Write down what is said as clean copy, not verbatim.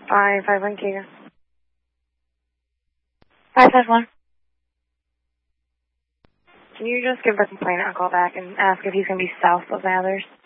551 Keegan. 551. Can you just give the complainant a call back and ask if he's going to be south of Mathers?